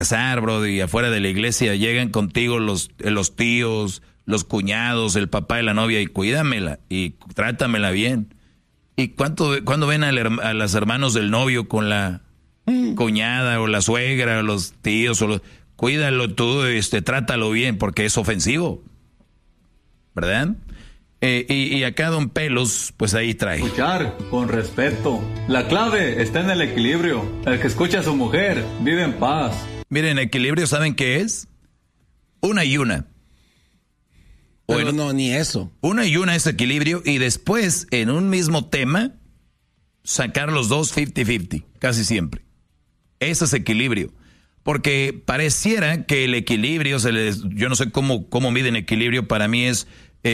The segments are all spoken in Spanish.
casar, bro, y afuera de la iglesia llegan contigo los tíos, los cuñados, el papá de la novia, y cuídamela y trátamela bien. ¿Y cuándo ven a los hermanos del novio con la cuñada o la suegra o los tíos? Cuídalo tú, trátalo bien, porque es ofensivo, ¿verdad? Y acá Don Pelos, pues ahí trae. Escuchar con respeto. La clave está en el equilibrio. El que escucha a su mujer vive en paz. Miren, equilibrio, ¿saben qué es? Una y una. Pero no, ni eso. Una y una es equilibrio, y después, en un mismo tema, sacar los dos 50-50, casi siempre. Eso es equilibrio. Porque pareciera que el equilibrio, yo no sé cómo miden equilibrio, para mí es,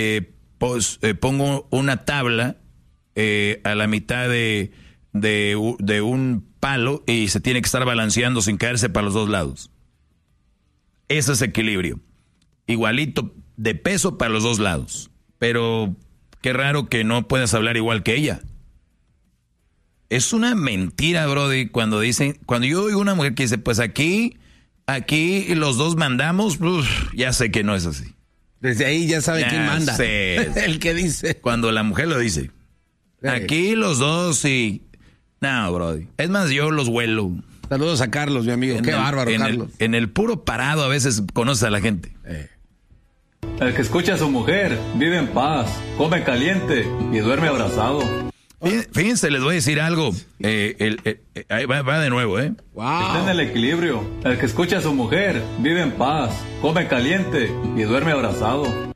pongo una tabla a la mitad de un palo y se tiene que estar balanceando sin caerse para los dos lados. Eso es equilibrio. Igualito de peso para los dos lados. Pero qué raro que no puedas hablar igual que ella. Es una mentira, brody, cuando yo oigo una mujer que dice, pues aquí los dos mandamos, ya sé que no es así. Desde ahí ya sabe quién manda. El que dice. Cuando la mujer lo dice. Aquí los dos sí. No, brody. Es más, yo los huelo. Saludos a Carlos, mi amigo. Qué bárbaro, Carlos. En el puro parado a veces conoces a la gente. El que escucha a su mujer vive en paz, come caliente y duerme abrazado. Fíjense, les voy a decir algo. Ahí va de nuevo, Wow. Está en el equilibrio. El que escucha a su mujer vive en paz, come caliente y duerme abrazado.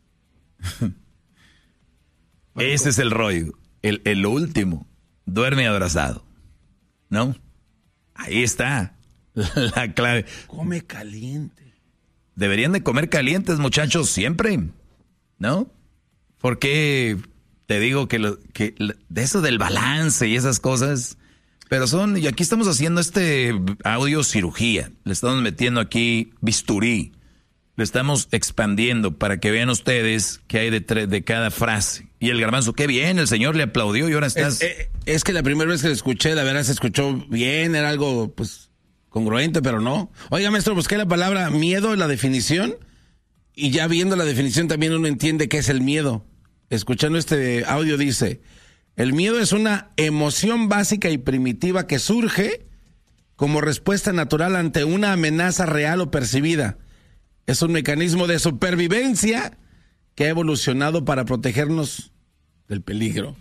Ese es el rollo. El último. Duerme abrazado. ¿No? Ahí está la clave. Come caliente. Deberían de comer calientes, muchachos, siempre. ¿No? Porque te digo que de eso del balance y esas cosas, pero y aquí estamos haciendo audio cirugía, le estamos metiendo aquí bisturí, le estamos expandiendo para que vean ustedes qué hay de cada frase. Y el Garbanzo, qué bien, el señor le aplaudió y ahora estás... Es que la primera vez que lo escuché, la verdad se escuchó bien, era algo pues congruente, pero no. Oiga, maestro, busqué la palabra miedo, la definición, y ya viendo la definición también uno entiende qué es el miedo. Escuchando este audio dice, el miedo es una emoción básica y primitiva que surge como respuesta natural ante una amenaza real o percibida. Es un mecanismo de supervivencia que ha evolucionado para protegernos del peligro.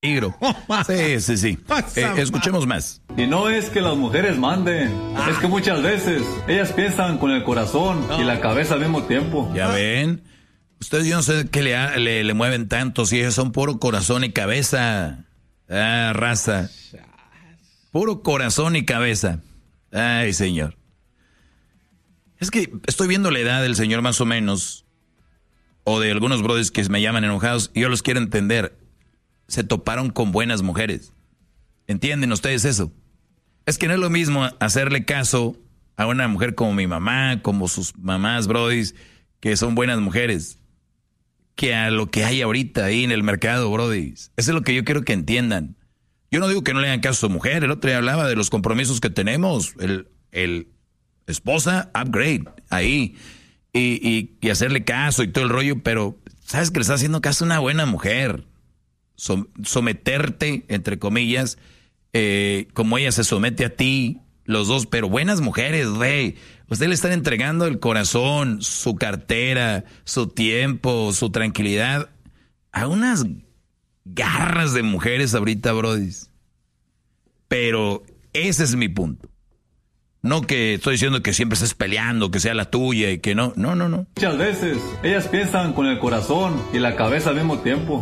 Sí. Escuchemos más. Y no es que las mujeres manden, es que muchas veces ellas piensan con el corazón y la cabeza al mismo tiempo. ¿Ya ven? Ustedes yo no sé qué le mueven tanto, si ellos son puro corazón y cabeza. Raza. Puro corazón y cabeza. Ay, señor. Es que estoy viendo la edad del señor más o menos, o de algunos brothers que me llaman enojados, y yo los quiero entender. Se toparon con buenas mujeres. ¿Entienden ustedes eso? Es que no es lo mismo hacerle caso a una mujer como mi mamá, como sus mamás, brodis, que son buenas mujeres, que a lo que hay ahorita ahí en el mercado, brodis. Eso es lo que yo quiero que entiendan. Yo no digo que no le hagan caso a su mujer. El otro día hablaba de los compromisos que tenemos. El esposa, upgrade, ahí. Y hacerle caso y todo el rollo, pero sabes que le está haciendo caso a una buena mujer. Someterte, entre comillas, como ella se somete a ti, los dos, pero buenas mujeres, güey. Ustedes le están entregando el corazón, su cartera, su tiempo, su tranquilidad a unas garras de mujeres ahorita, brodis. Pero ese es mi punto. No que estoy diciendo que siempre estés peleando, que sea la tuya y que no. No. Muchas veces ellas piensan con el corazón y la cabeza al mismo tiempo.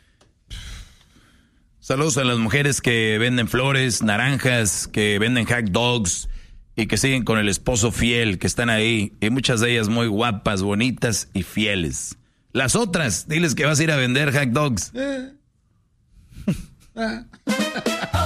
Saludos a las mujeres que venden flores, naranjas, que venden hot dogs y que siguen con el esposo fiel, que están ahí. Y muchas de ellas muy guapas, bonitas y fieles. Las otras, diles que vas a ir a vender hot dogs.